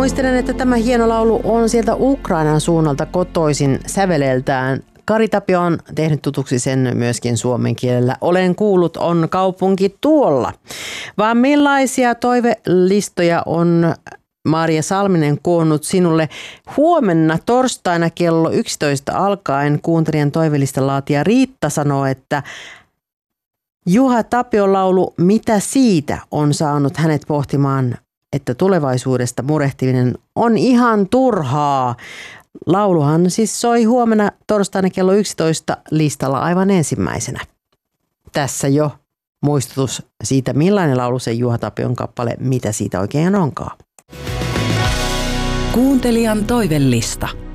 Muistelen, että tämä hieno laulu on sieltä Ukrainan suunnalta kotoisin säveleltään. Kari Tapio on tehnyt tutuksi sen myöskin suomen kielellä. Olen kuullut, on kaupunki tuolla. Vaan millaisia toivelistoja on Maria Salminen koonnut sinulle? Huomenna torstaina kello 11 alkaen kuuntelijan toivelista laatija Riitta sanoo, että Juha Tapion laulu Mitä siitä on saanut hänet pohtimaan, että tulevaisuudesta murehtiminen on ihan turhaa. Lauluhan siis soi huomenna torstaina kello 11 listalla aivan ensimmäisenä. Tässä jo muistutus siitä, millainen laulu se Juha Tapion kappale Mitä siitä oikein onkaan. Kuuntelijan toivellista.